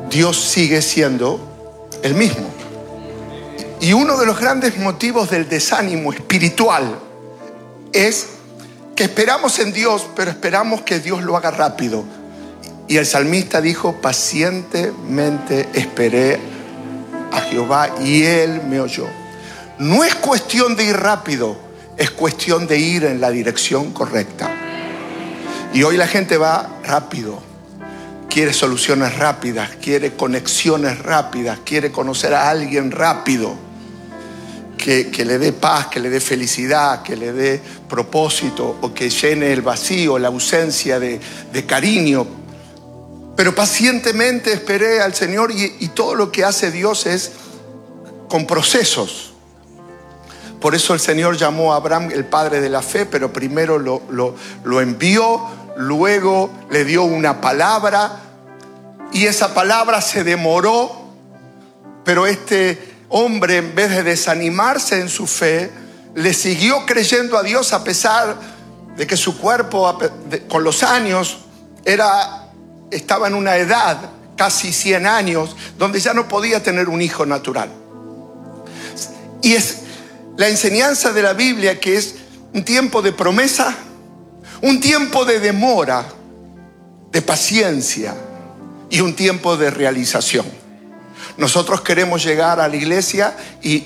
Dios sigue siendo el mismo. Y uno de los grandes motivos del desánimo espiritual es que esperamos en Dios, pero esperamos que Dios lo haga rápido. Y el salmista dijo: pacientemente esperé a Jehová y Él me oyó. No es cuestión de ir rápido, es cuestión de ir en la dirección correcta. Y hoy la gente va rápido, quiere soluciones rápidas, quiere conexiones rápidas, quiere conocer a alguien rápido, que le dé paz, que le dé felicidad, que le dé propósito, o que llene el vacío, la ausencia de cariño. Pero pacientemente esperé al Señor, y todo lo que hace Dios es con procesos. Por eso el Señor llamó a Abraham el padre de la fe, pero primero lo envió, luego le dio una palabra, y esa palabra se demoró, pero este hombre, en vez de desanimarse en su fe, le siguió creyendo a Dios a pesar de que su cuerpo, con los años, estaba en una edad, casi 100 años, donde ya no podía tener un hijo natural. Y es la enseñanza de la Biblia que es un tiempo de promesa, un tiempo de demora, de paciencia y un tiempo de realización. Nosotros queremos llegar a la iglesia y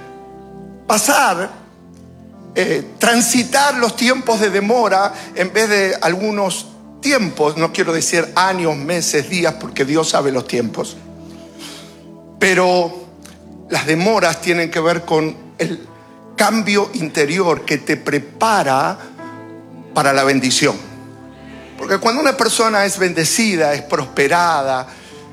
transitar los tiempos de demora en vez de algunos tiempos, no quiero decir años, meses, días, porque Dios sabe los tiempos. Pero las demoras tienen que ver con el cambio interior que te prepara para la bendición. Porque cuando una persona es bendecida, es prosperada,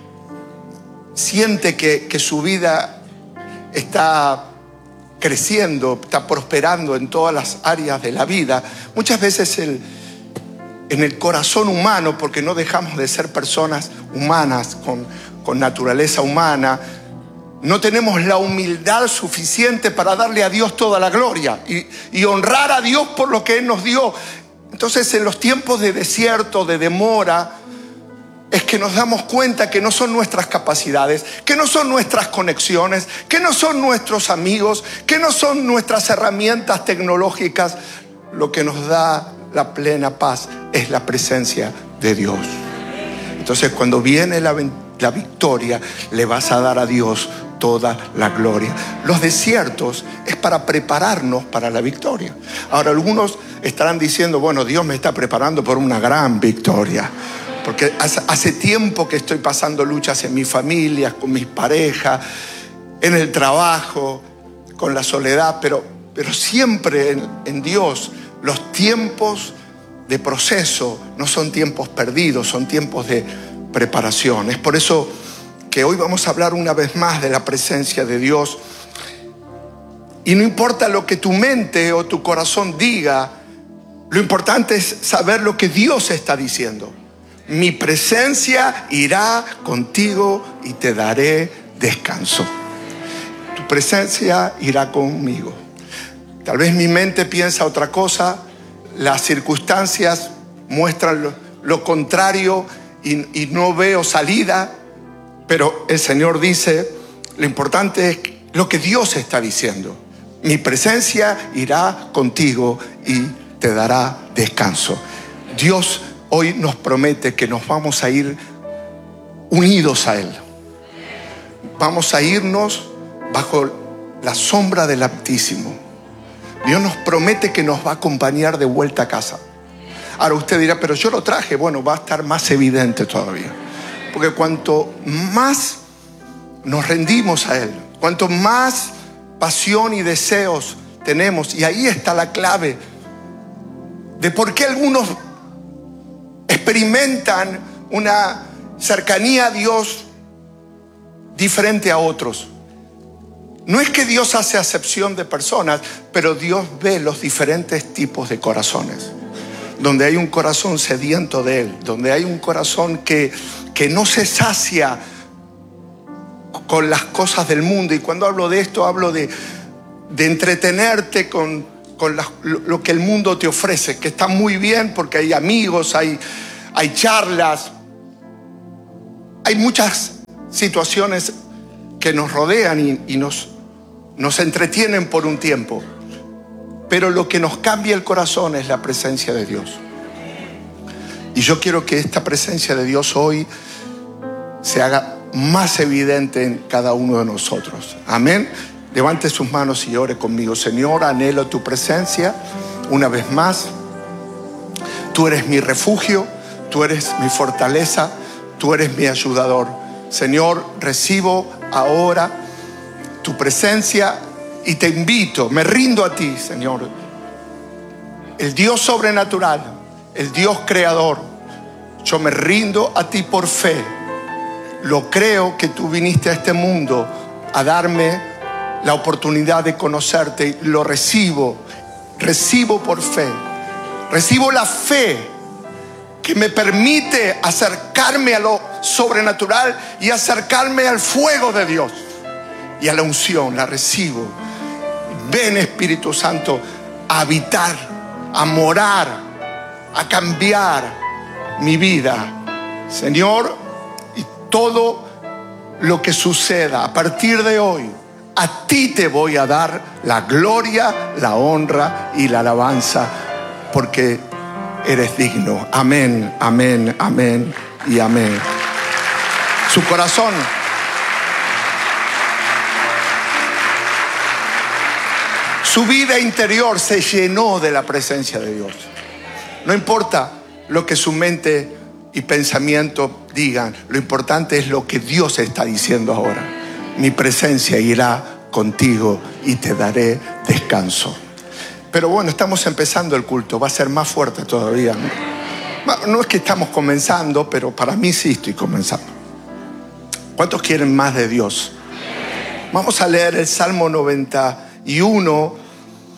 siente que su vida está creciendo, está prosperando en todas las áreas de la vida, muchas veces en el corazón humano, porque no dejamos de ser personas humanas con naturaleza humana, no tenemos la humildad suficiente para darle a Dios toda la gloria y honrar a Dios por lo que Él nos dio. Entonces, en los tiempos de desierto, de demora, es que nos damos cuenta que no son nuestras capacidades, que no son nuestras conexiones, que no son nuestros amigos, que no son nuestras herramientas tecnológicas. Lo que nos da la plena paz es la presencia de Dios. Entonces, cuando viene la victoria, le vas a dar a Dios toda la gloria. Los desiertos es para prepararnos para la victoria. Ahora, algunos estarán diciendo: bueno, Dios me está preparando por una gran victoria, porque hace tiempo que estoy pasando luchas en mi familia, con mis parejas, en el trabajo, con la soledad, pero siempre en Dios los tiempos de proceso no son tiempos perdidos, son tiempos de preparación. Es por eso que hoy vamos a hablar una vez más de la presencia de Dios. Y no importa lo que tu mente o tu corazón diga, lo importante es saber lo que Dios está diciendo. Mi presencia irá contigo y te daré descanso. Tu presencia irá conmigo. Tal vez mi mente piensa otra cosa, las circunstancias muestran lo contrario y no veo salida, pero el Señor dice, lo importante es lo que Dios está diciendo. Mi presencia irá contigo y te dará descanso. Dios hoy nos promete que nos vamos a ir unidos a Él. Vamos a irnos bajo la sombra del Altísimo. Dios nos promete que nos va a acompañar de vuelta a casa. Ahora usted dirá, pero yo lo traje. Bueno, va a estar más evidente todavía. Porque cuanto más nos rendimos a Él, cuanto más pasión y deseos tenemos, y ahí está la clave de por qué algunos experimentan una cercanía a Dios diferente a otros. No es que Dios hace acepción de personas, pero Dios ve los diferentes tipos de corazones. Donde hay un corazón sediento de Él, donde hay un corazón que no se sacia con las cosas del mundo. Y cuando hablo de esto, hablo de entretenerte con lo que el mundo te ofrece, que está muy bien porque hay amigos, hay charlas, hay muchas situaciones que nos rodean y nos entretienen por un tiempo. Pero lo que nos cambia el corazón es la presencia de Dios. Y yo quiero que esta presencia de Dios hoy se haga más evidente en cada uno de nosotros. Amén. Levante sus manos y ore conmigo. Señor, anhelo tu presencia una vez más. Tú eres mi refugio, tú eres mi fortaleza, tú eres mi ayudador. Señor, recibo ahora tu presencia y te invito, me rindo a ti, Señor. El Dios sobrenatural, el Dios creador. Yo me rindo a ti por fe. Lo creo que tú viniste a este mundo a darme la oportunidad de conocerte. Lo recibo por fe. Recibo la fe que me permite acercarme a lo sobrenatural y acercarme al fuego de Dios y a la unción. La recibo. Ven, Espíritu Santo, a habitar, a morar, a cambiar mi vida, Señor. Y todo lo que suceda a partir de hoy, a ti te voy a dar la gloria, la honra y la alabanza, porque eres digno. Amén, amén, amén y amén. Su corazón Su vida interior se llenó de la presencia de Dios. No importa lo que su mente y pensamiento digan, lo importante es lo que Dios está diciendo ahora. Mi presencia irá contigo y te daré descanso. Pero bueno, estamos empezando el culto, va a ser más fuerte todavía. No es que estamos comenzando, pero para mí sí estoy comenzando. ¿Cuántos quieren más de Dios? Vamos a leer el Salmo 91,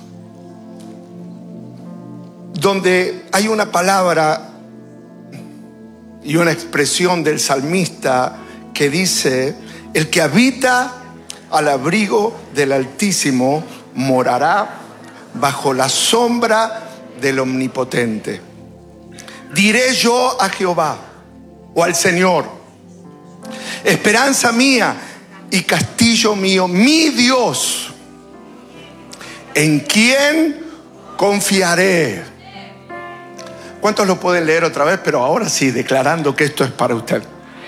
donde hay una palabra y una expresión del salmista que dice: el que habita al abrigo del Altísimo morará bajo la sombra del Omnipotente. Diré yo a Jehová, o al Señor, esperanza mía y castillo mío, mi Dios, ¿en quién confiaré? ¿Cuántos lo pueden leer otra vez? Pero ahora sí, declarando que esto es para usted.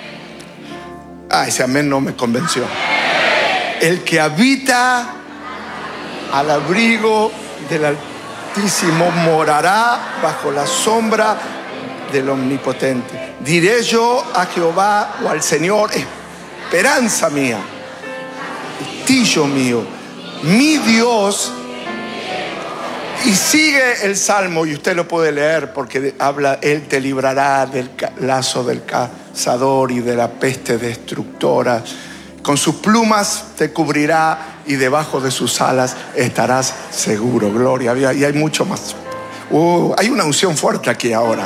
Ese amén no me convenció. El que habita al abrigo del Altísimo morará bajo la sombra del Omnipotente. Diré yo a Jehová, o al Señor, esperanza mía, castillo mío, mi Dios. Y sigue el Salmo, y usted lo puede leer porque habla: Él te librará del lazo del cazador y de la peste destructora. Con sus plumas te cubrirá y debajo de sus alas estarás seguro. Gloria. Y hay mucho más. Hay una unción fuerte aquí ahora.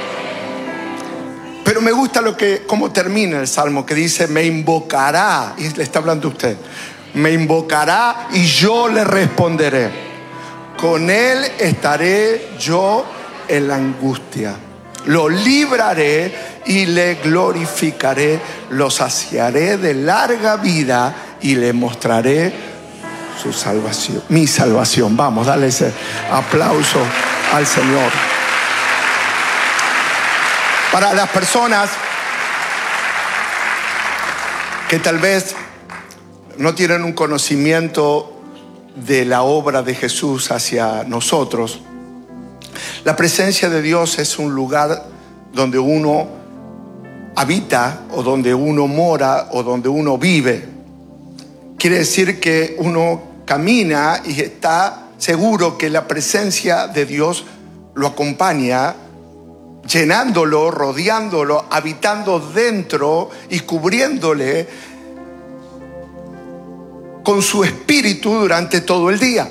Pero me gusta cómo termina el Salmo, que dice: me invocará, y le está hablando a usted, me invocará y yo le responderé. Con él estaré yo en la angustia. Lo libraré y le glorificaré. Lo saciaré de larga vida y le mostraré su salvación, mi salvación. Vamos, dale ese aplauso al Señor. Para las personas que tal vez no tienen un conocimiento de la obra de Jesús hacia nosotros, la presencia de Dios es un lugar donde uno habita, o donde uno mora, o donde uno vive. Quiere decir que uno camina y está seguro que la presencia de Dios lo acompaña, llenándolo, rodeándolo, habitando dentro y cubriéndole con su espíritu durante todo el día.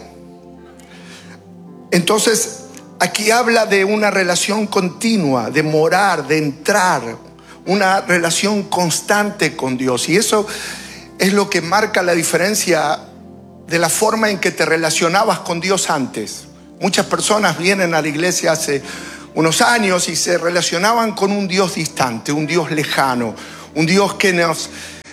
Entonces, aquí habla de una relación continua, de morar, de entrar, una relación constante con Dios. Y eso es lo que marca la diferencia de la forma en que te relacionabas con Dios antes. Muchas personas vienen a la iglesia hace unos años y se relacionaban con un Dios distante, un Dios lejano, un Dios que nos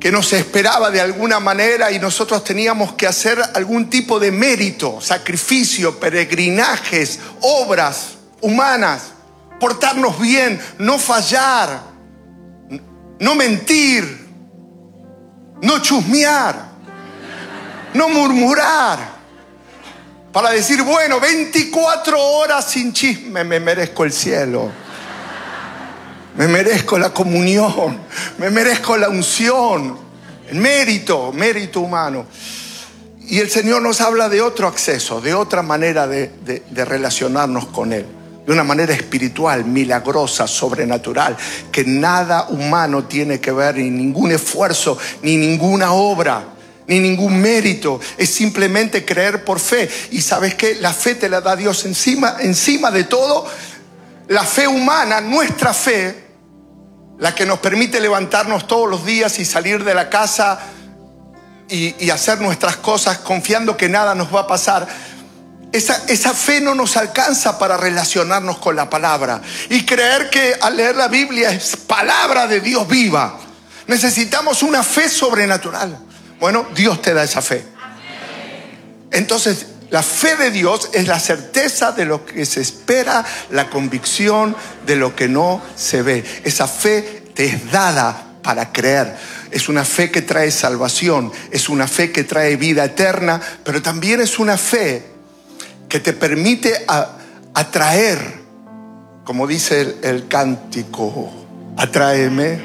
que nos esperaba de alguna manera y nosotros teníamos que hacer algún tipo de mérito, sacrificio, peregrinajes, obras humanas, portarnos bien, no fallar, no mentir, no chusmear, no murmurar, para decir, bueno, 24 horas sin chisme, me merezco el cielo, me merezco la comunión, me merezco la unción, el mérito humano. Y el Señor nos habla de otro acceso, de otra manera de relacionarnos con Él, de una manera espiritual, milagrosa, sobrenatural, que nada humano tiene que ver, ni ningún esfuerzo, ni ninguna obra, ni ningún mérito. Es simplemente creer por fe. Y ¿sabes qué? La fe te la da Dios encima de todo. La fe humana, nuestra fe, la que nos permite levantarnos todos los días y salir de la casa y hacer nuestras cosas confiando que nada nos va a pasar. Esa fe no nos alcanza para relacionarnos con la palabra y creer que al leer la Biblia es palabra de Dios viva. Necesitamos una fe sobrenatural. Bueno, Dios te da esa fe. Entonces, la fe de Dios es la certeza de lo que se espera, la convicción de lo que no se ve. Esa fe te es dada para creer. Es una fe que trae salvación, es una fe que trae vida eterna, pero también es una fe que te permite atraer, como dice el cántico, atráeme.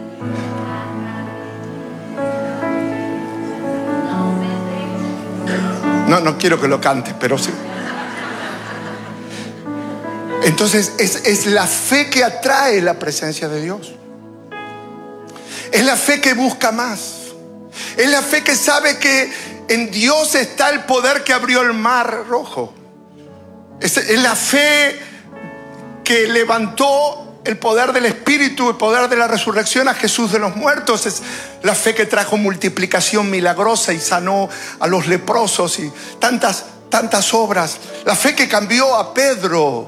No quiero que lo cantes, pero sí. Entonces es la fe que atrae la presencia de Dios. Es la fe que busca más. Es la fe que sabe que en Dios está el poder que abrió el mar rojo. Es la fe que levantó el poder del Espíritu, el poder de la resurrección a Jesús de los muertos. Es la fe que trajo multiplicación milagrosa y sanó a los leprosos y tantas obras. La fe que cambió a Pedro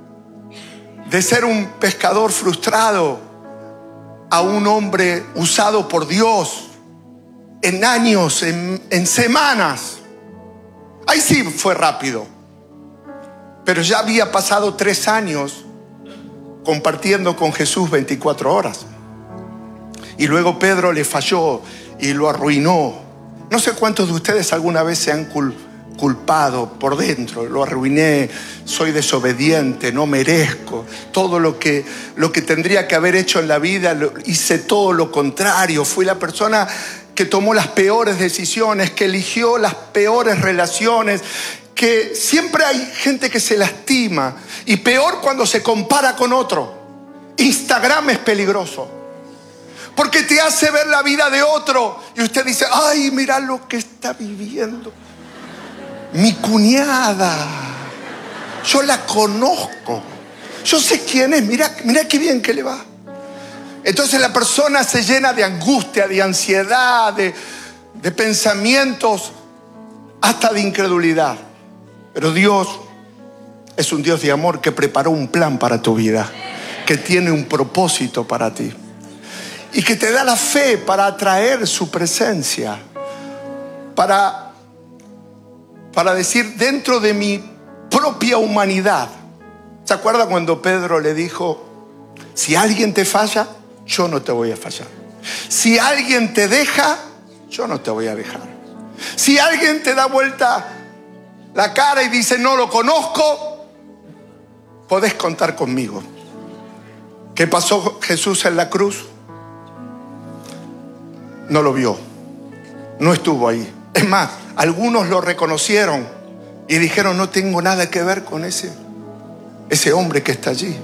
de ser un pescador frustrado a un hombre usado por Dios en años, en semanas. Ahí sí fue rápido, pero ya había pasado 3 años compartiendo con Jesús 24 horas. Y luego Pedro le falló y lo arruinó. No sé cuántos de ustedes alguna vez se han culpado por dentro. Lo arruiné, soy desobediente, no merezco. Todo lo que tendría que haber hecho en la vida, hice todo lo contrario. Fui la persona que tomó las peores decisiones, que eligió las peores relaciones, que siempre hay gente que se lastima, y peor cuando se compara con otro. Instagram es peligroso porque te hace ver la vida de otro y usted dice, ay, mira lo que está viviendo mi cuñada, yo la conozco, yo sé quién es, mira qué bien que le va. Entonces la persona se llena de angustia, de ansiedad, de pensamientos, hasta de incredulidad. Pero Dios es un Dios de amor que preparó un plan para tu vida, que tiene un propósito para ti y que te da la fe para atraer su presencia, para decir, dentro de mi propia humanidad. ¿Se acuerda cuando Pedro le dijo, si alguien te falla, yo no te voy a fallar? Si alguien te deja, yo no te voy a dejar. Si alguien te da vuelta la cara y dice, no lo conozco, podés contar conmigo. ¿Qué pasó Jesús en la cruz? No lo vio, no estuvo ahí. Es más, algunos lo reconocieron y dijeron, no tengo nada que ver con ese hombre que está allí.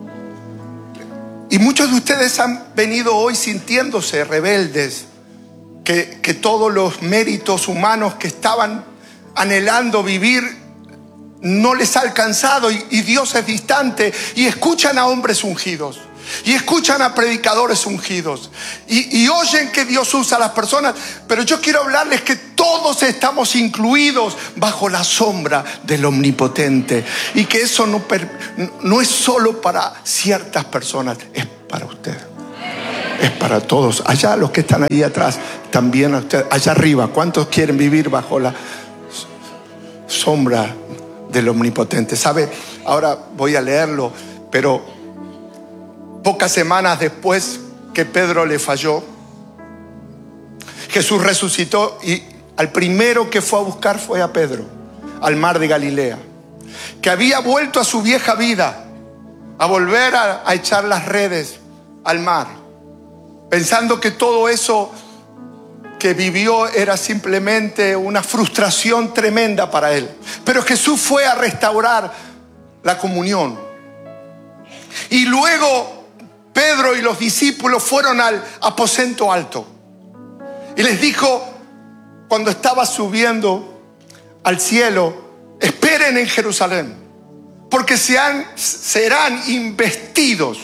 Y muchos de ustedes han venido hoy sintiéndose rebeldes, que todos los méritos humanos que estaban anhelando vivir no les ha alcanzado y Dios es distante, y escuchan a hombres ungidos y escuchan a predicadores ungidos y oyen que Dios usa a las personas, pero yo quiero hablarles que todos estamos incluidos bajo la sombra del Omnipotente y que eso no es solo para ciertas personas, es para usted. es para todos. Allá los que están ahí atrás, también ustedes, allá arriba, ¿cuántos quieren vivir bajo la sombra del Omnipotente? ¿Sabe? Ahora voy a leerlo, pero pocas semanas después que Pedro le falló, Jesús resucitó y al primero que fue a buscar fue a Pedro, al mar de Galilea, que había vuelto a su vieja vida, a volver a echar las redes al mar, pensando que todo eso que vivió era simplemente una frustración tremenda para él. Pero Jesús fue a restaurar la comunión. Y luego Pedro y los discípulos fueron al aposento alto. Y les dijo, cuando estaba subiendo al cielo, esperen en Jerusalén, porque serán investidos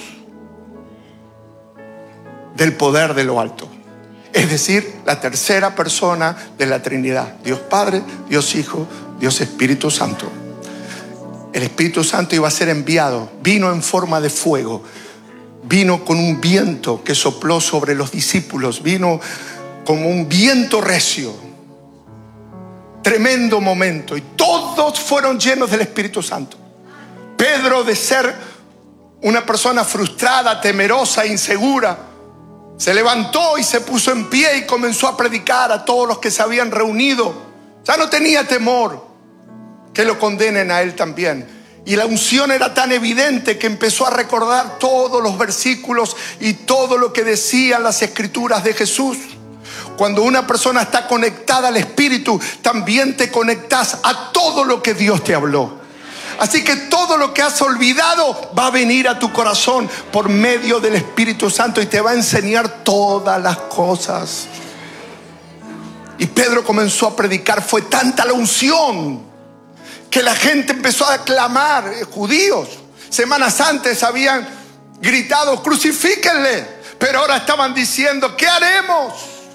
del poder de lo alto. Es decir, la tercera persona de la Trinidad. Dios Padre, Dios Hijo, Dios Espíritu Santo. El Espíritu Santo iba a ser enviado. Vino en forma de fuego. Vino con un viento que sopló sobre los discípulos. Vino como un viento recio. Tremendo momento. Y todos fueron llenos del Espíritu Santo. Pedro, de ser una persona frustrada, temerosa, insegura, se levantó y se puso en pie y comenzó a predicar a todos los que se habían reunido. Ya no tenía temor que lo condenen a él también. Y la unción era tan evidente que empezó a recordar todos los versículos y todo lo que decían las escrituras de Jesús. Cuando una persona está conectada al Espíritu, también te conectas a todo lo que Dios te habló. Así que todo lo que has olvidado va a venir a tu corazón por medio del Espíritu Santo y te va a enseñar todas las cosas. Y Pedro comenzó a predicar. Fue tanta la unción que la gente empezó a clamar. Judíos, semanas antes habían gritado, crucifíquenle. Pero ahora estaban diciendo, ¿qué haremos?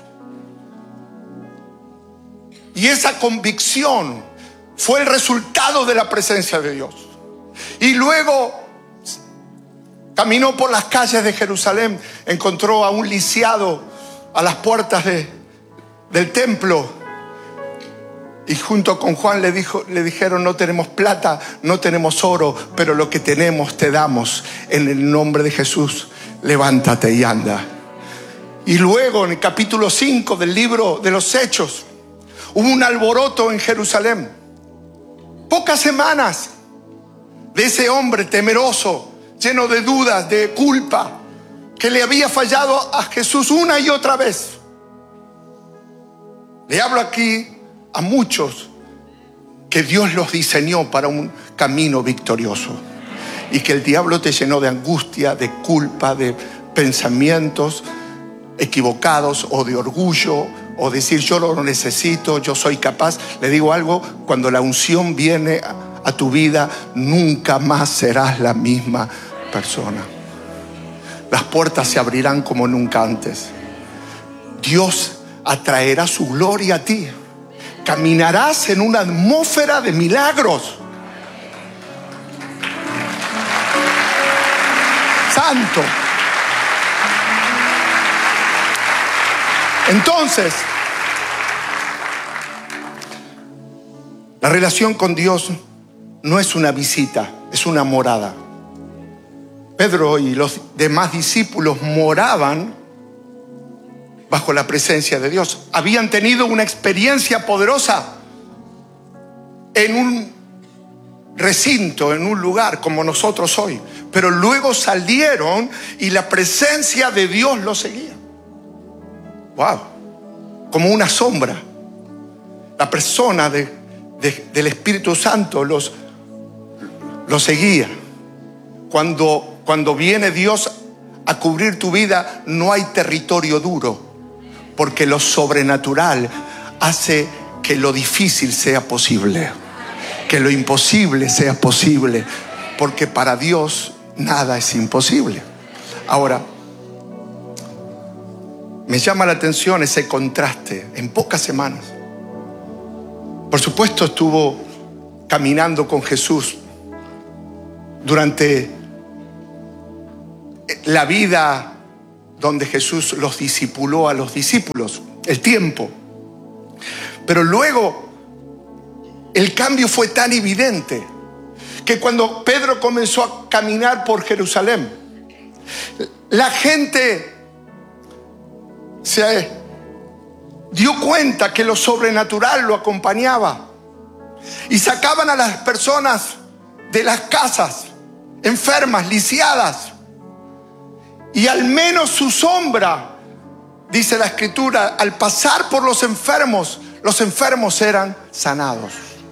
Y esa convicción fue el resultado de la presencia de Dios. Y luego caminó por las calles de Jerusalén, encontró a un lisiado a las puertas del templo. Y junto con Juan le dijeron, no tenemos plata, no tenemos oro, pero lo que tenemos te damos. En el nombre de Jesús, levántate y anda. Y luego en el capítulo 5 del libro de los Hechos, hubo un alboroto en Jerusalén. Pocas semanas de ese hombre temeroso, lleno de dudas, de culpa, que le había fallado a Jesús una y otra vez. Le hablo aquí a muchos que Dios los diseñó para un camino victorioso y que el diablo te llenó de angustia, de culpa, de pensamientos equivocados o de orgullo, o decir yo lo necesito, yo soy capaz. Le digo algo, cuando la unción viene a tu vida, nunca más serás la misma persona. Las puertas se abrirán como nunca antes. Dios atraerá su gloria a ti. Caminarás en una atmósfera de milagros. Santo. Entonces, la relación con Dios no es una visita, es una morada. Pedro y los demás discípulos moraban bajo la presencia de Dios. Habían tenido una experiencia poderosa en un recinto, en un lugar como nosotros hoy. Pero luego salieron y la presencia de Dios los seguía. Wow, como una sombra. La persona del Espíritu Santo los seguía. Cuando viene Dios a cubrir tu vida, no hay territorio duro, porque lo sobrenatural hace que lo difícil sea posible, que lo imposible sea posible, porque para Dios nada es imposible. Ahora, me llama la atención ese contraste en pocas semanas. Por supuesto, estuvo caminando con Jesús durante la vida donde Jesús los discipuló a los discípulos, el tiempo. Pero luego el cambio fue tan evidente que cuando Pedro comenzó a caminar por Jerusalén, la gente se dio cuenta que lo sobrenatural lo acompañaba y sacaban a las personas de las casas enfermas, lisiadas, y al menos su sombra, dice la Escritura, al pasar por los enfermos eran sanados.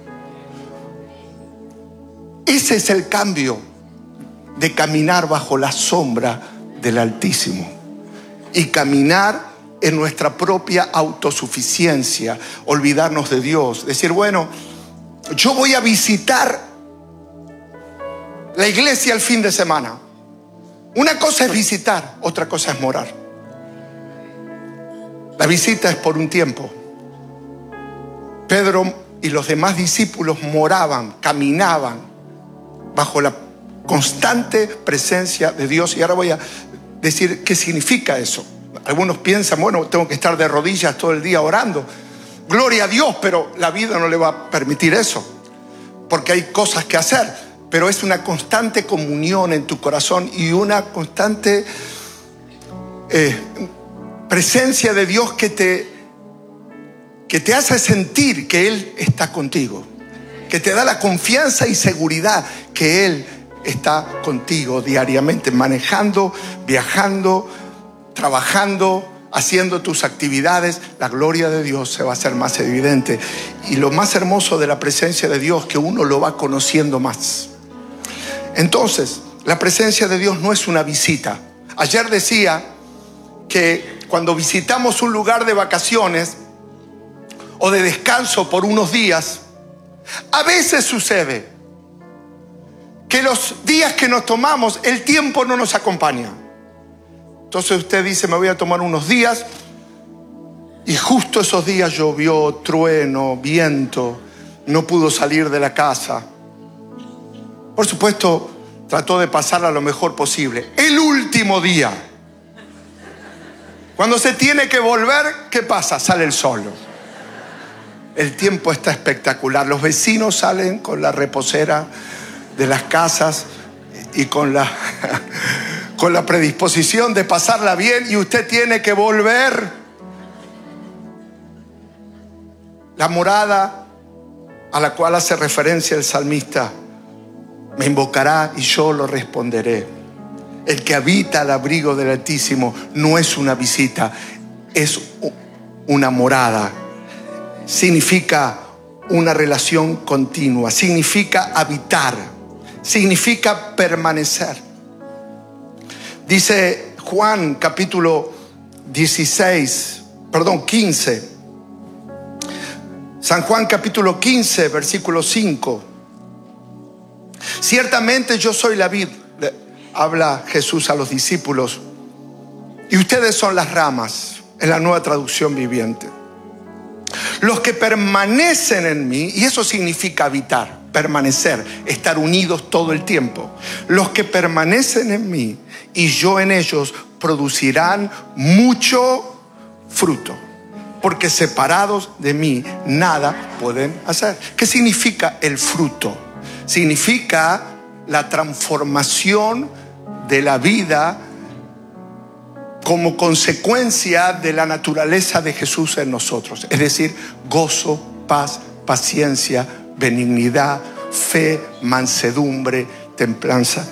Ese es el cambio de caminar bajo la sombra del Altísimo y caminar en nuestra propia autosuficiencia, olvidarnos de Dios, decir, bueno, yo voy a visitar la iglesia el fin de semana. Una cosa es visitar, otra cosa es morar. La visita es por un tiempo. Pedro y los demás discípulos moraban, caminaban bajo la constante presencia de Dios. Y ahora voy a decir qué significa eso. Algunos piensan, bueno, tengo que estar de rodillas todo el día orando. Gloria a Dios, pero la vida no le va a permitir eso, porque hay cosas que hacer. Pero es una constante comunión en tu corazón y una constante presencia de Dios que te hace sentir que Él está contigo, que te da la confianza y seguridad que Él está contigo diariamente, manejando, viajando, trabajando, haciendo tus actividades. La gloria de Dios se va a hacer más evidente. Y lo más hermoso de la presencia de Dios, que uno lo va conociendo más. Entonces, la presencia de Dios no es una visita. Ayer decía que cuando visitamos un lugar de vacaciones o de descanso por unos días, a veces sucede que los días que nos tomamos, el tiempo no nos acompaña. Entonces usted dice, me voy a tomar unos días, y justo esos días llovió, trueno, viento, no pudo salir de la casa. Por supuesto, trató de pasarla lo mejor posible. El último día, cuando se tiene que volver, ¿qué pasa? Sale el sol. El tiempo está espectacular. Los vecinos salen con la reposera de las casas y con la predisposición de pasarla bien, y usted tiene que volver. La morada a la cual hace referencia el salmista: me invocará y yo lo responderé. El que habita al abrigo del Altísimo no es una visita, es una morada. Significa una relación continua, significa habitar, significa permanecer. Dice Juan capítulo 15. San Juan capítulo 15, versículo 5. Ciertamente yo soy la vid, habla Jesús a los discípulos, y ustedes son las ramas, en la Nueva Traducción Viviente. Los que permanecen en mí, y eso significa habitar, permanecer, estar unidos todo el tiempo. Los que permanecen en mí y yo en ellos producirán mucho fruto, porque separados de mí nada pueden hacer. ¿Qué significa el fruto? Significa la transformación de la vida como consecuencia de la naturaleza de Jesús en nosotros. Es decir, gozo, paz, paciencia, benignidad, fe, mansedumbre, templanza.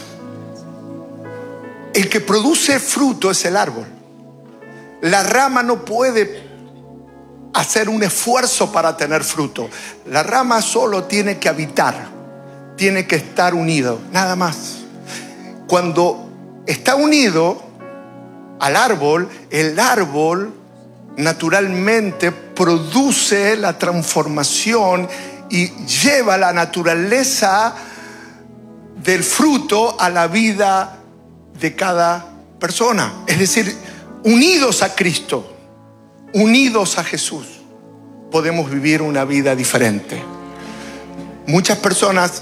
El que produce fruto es el árbol. La rama no puede hacer un esfuerzo para tener fruto. La rama solo tiene que habitar, tiene que estar unido, nada más. Cuando está unido al árbol, el árbol naturalmente produce la transformación y lleva la naturaleza del fruto a la vida de cada persona. Es decir, unidos a Cristo, unidos a Jesús, podemos vivir una vida diferente. Muchas personas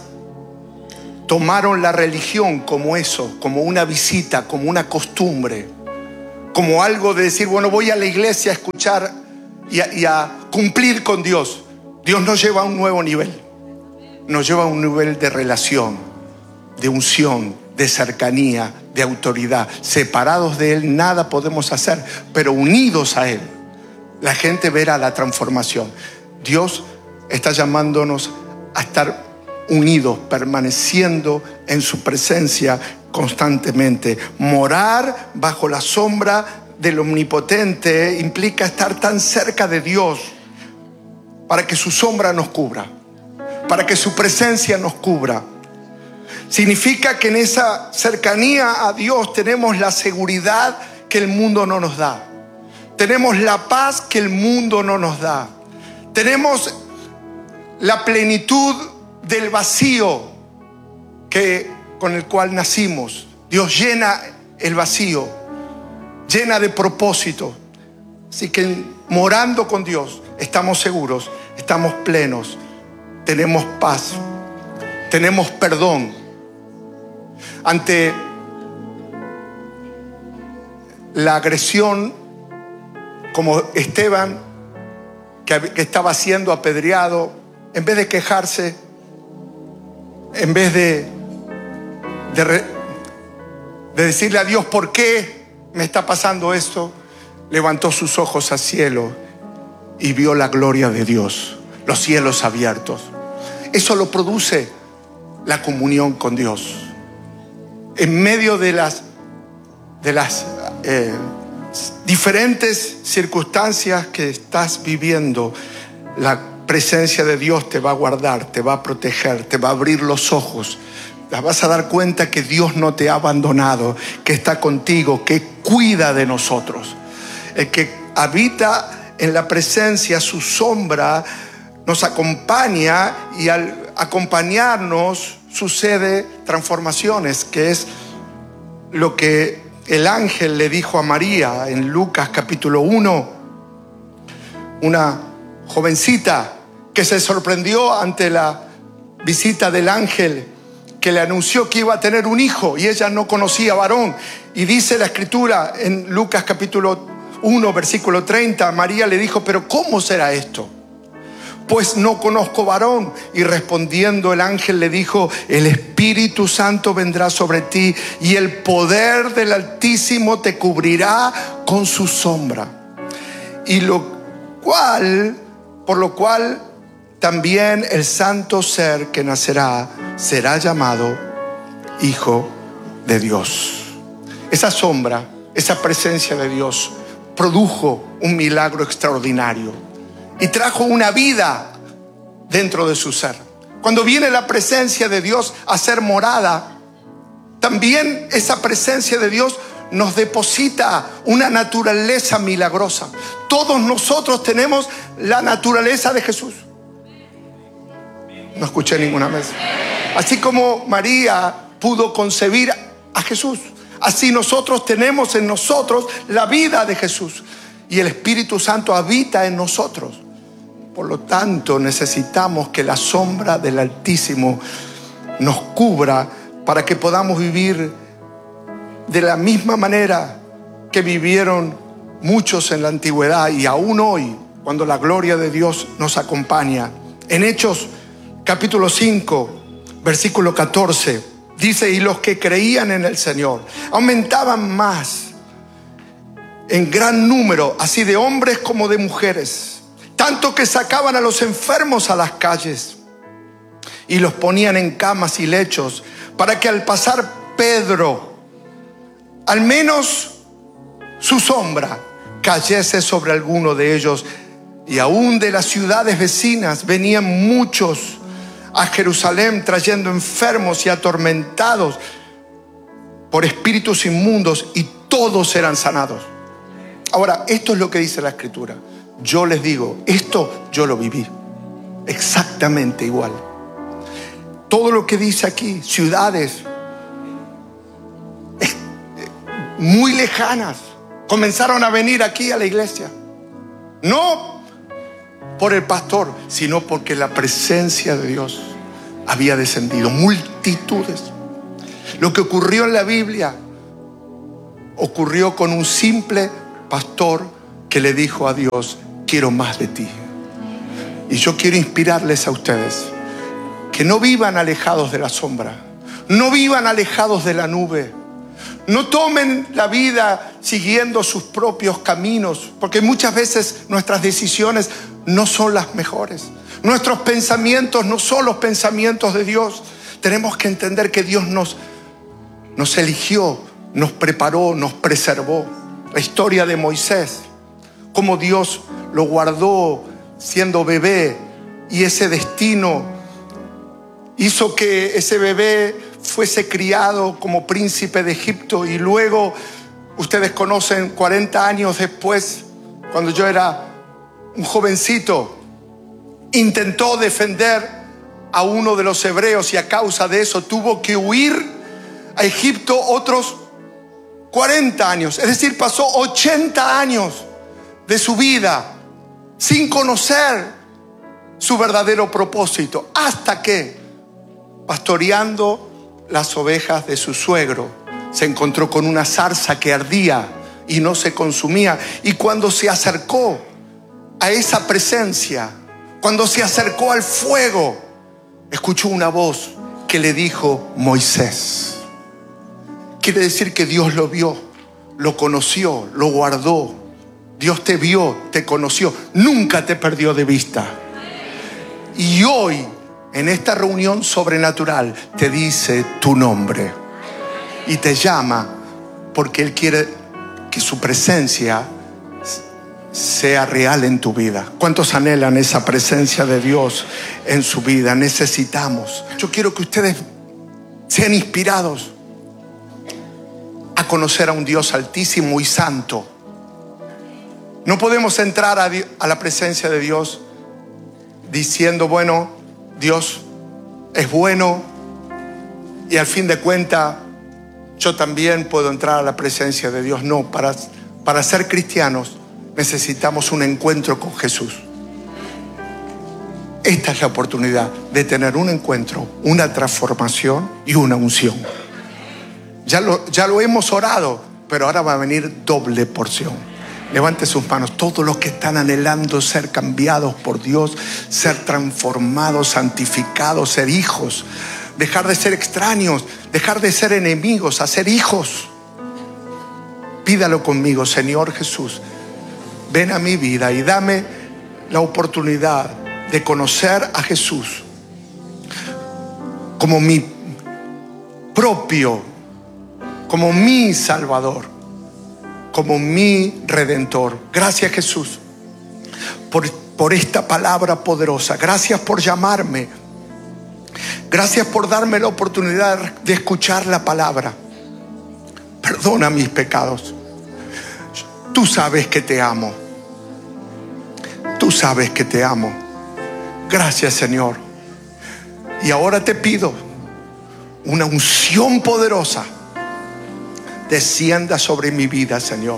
tomaron la religión como eso, como una visita, como una costumbre, como algo de decir, bueno, voy a la iglesia a escuchar y a cumplir con Dios. Dios nos lleva a un nuevo nivel. Nos lleva a un nivel de relación, de unción, de cercanía, de autoridad. Separados de Él nada podemos hacer, pero unidos a Él, la gente verá la transformación. Dios está llamándonos a estar unidos, permaneciendo en su presencia constantemente. Morar bajo la sombra del Omnipotente implica estar tan cerca de Dios para que su sombra nos cubra, para que su presencia nos cubra. Significa que en esa cercanía a Dios tenemos la seguridad que el mundo no nos da. Tenemos la paz que el mundo no nos da. Tenemos la plenitud del vacío con el cual nacimos. Dios llena el vacío, llena de propósito. Así que morando con Dios estamos seguros, estamos plenos, tenemos paz, tenemos perdón. Ante la agresión, como Esteban, que estaba siendo apedreado, en vez de quejarse, en vez de decirle a Dios, ¿por qué me está pasando esto?, levantó sus ojos al cielo y vio la gloria de Dios, los cielos abiertos. Eso lo produce la comunión con Dios. En medio de las diferentes circunstancias que estás viviendo, la presencia de Dios te va a guardar, te va a proteger, te va a abrir los ojos. Te vas a dar cuenta que Dios no te ha abandonado, que está contigo, que cuida de nosotros. El que habita en la presencia, su sombra nos acompaña, y al acompañarnos sucede transformaciones, que es lo que el ángel le dijo a María en Lucas capítulo 1. Una jovencita que se sorprendió ante la visita del ángel, que le anunció que iba a tener un hijo, y ella no conocía varón. Y dice la escritura en Lucas capítulo 1 versículo 30, María le dijo, pero ¿cómo será esto? Pues no conozco varón. Y respondiendo el ángel le dijo, el Espíritu Santo vendrá sobre ti y el poder del Altísimo te cubrirá con su sombra. Y por lo cual también el santo ser que nacerá será llamado Hijo de Dios. Esa sombra, esa presencia de Dios produjo un milagro extraordinario y trajo una vida dentro de su ser. Cuando viene la presencia de Dios a ser morada, también esa presencia de Dios nos deposita una naturaleza milagrosa. Todos nosotros tenemos la naturaleza de Jesús. No escuché ninguna vez. Así como María pudo concebir a Jesús, así nosotros tenemos en nosotros la vida de Jesús, y el Espíritu Santo habita en nosotros. Por lo tanto, necesitamos que la sombra del Altísimo nos cubra para que podamos vivir de la misma manera que vivieron muchos en la antigüedad, y aún hoy, cuando la gloria de Dios nos acompaña. En Hechos capítulo 5 versículo 14 dice, y los que creían en el Señor aumentaban más en gran número, así de hombres como de mujeres, tanto que sacaban a los enfermos a las calles y los ponían en camas y lechos, para que al pasar Pedro, al menos su sombra cayese sobre alguno de ellos. Y aún de las ciudades vecinas venían muchos a Jerusalén trayendo enfermos y atormentados por espíritus inmundos, y todos eran sanados. Ahora, esto es lo que dice la Escritura. Yo les digo, esto yo lo viví exactamente igual. Todo lo que dice aquí, ciudades muy lejanas comenzaron a venir aquí a la iglesia, no por el pastor, sino porque la presencia de Dios había descendido. Multitudes. Lo que ocurrió en la Biblia ocurrió con un simple pastor que le dijo a Dios: quiero más de ti. Y yo quiero inspirarles a ustedes que no vivan alejados de la sombra, no vivan alejados de la nube, no tomen la vida siguiendo sus propios caminos, porque muchas veces nuestras decisiones no son las mejores. Nuestros pensamientos no son los pensamientos de Dios. Tenemos que entender que Dios nos eligió, nos preparó, nos preservó. La historia de Moisés, cómo Dios lo guardó siendo bebé, y ese destino hizo que ese bebé fuese criado como príncipe de Egipto. Y luego, ustedes conocen, 40 años después, cuando yo era un jovencito, intentó defender a uno de los hebreos, y a causa de eso tuvo que huir a Egipto otros 40 años. Es decir, pasó 80 años de su vida sin conocer su verdadero propósito, hasta que, pastoreando las ovejas de su suegro, se encontró con una zarza que ardía y no se consumía. Y cuando se acercó a esa presencia, cuando se acercó al fuego, escuchó una voz que le dijo: Moisés. Quiere decir que Dios lo vio, lo conoció, lo guardó. Dios te vio, te conoció, nunca te perdió de vista. Y hoy, en esta reunión sobrenatural, te dice tu nombre y te llama, porque Él quiere que su presencia sea real en tu vida. ¿Cuántos anhelan esa presencia de Dios en su vida? Necesitamos. Yo quiero que ustedes sean inspirados a conocer a un Dios altísimo y santo. No podemos entrar a la presencia de Dios diciendo: bueno, Dios es bueno, y al fin de cuentas yo también puedo entrar a la presencia de Dios. No, para ser cristianos necesitamos un encuentro con Jesús. Esta es la oportunidad de tener un encuentro, una transformación y una unción. Ya lo hemos orado, pero ahora va a venir doble porción. Levante sus manos, todos los que están anhelando ser cambiados por Dios, ser transformados, santificados, ser hijos, dejar de ser extraños, dejar de ser enemigos, a ser hijos. Pídalo conmigo: Señor Jesús, ven a mi vida y dame la oportunidad de conocer a Jesús como mi propio, como mi Salvador, como mi Redentor. Gracias, Jesús, por esta palabra poderosa. Gracias por llamarme. Gracias por darme la oportunidad de escuchar la palabra. Perdona mis pecados. Tú sabes que te amo. Tú sabes que te amo. Gracias, Señor. Y ahora te pido una unción poderosa descienda sobre mi vida, Señor,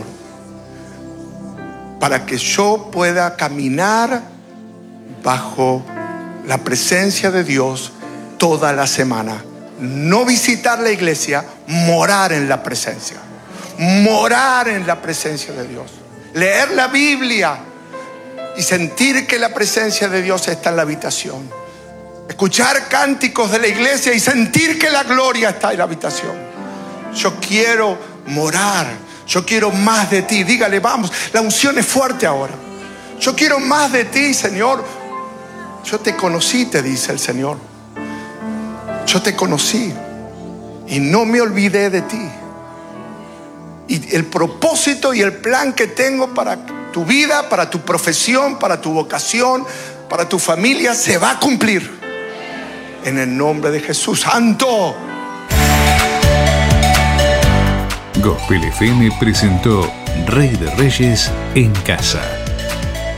para que yo pueda caminar bajo la presencia de Dios toda la semana. No visitar la iglesia, morar en la presencia. Morar en la presencia de Dios. Leer la Biblia y sentir que la presencia de Dios está en la habitación. Escuchar cánticos de la iglesia y sentir que la gloria está en la habitación. Yo quiero morar, yo quiero más de ti. Dígale: vamos, la unción es fuerte ahora. Yo quiero más de ti, Señor. Yo te conocí, te dice el Señor. Yo te conocí y no me olvidé de ti. Y el propósito y el plan que tengo para tu vida, para tu profesión, para tu vocación, para tu familia, se va a cumplir. En el nombre de Jesús. ¡Santo! Gospel FM presentó Rey de Reyes en Casa.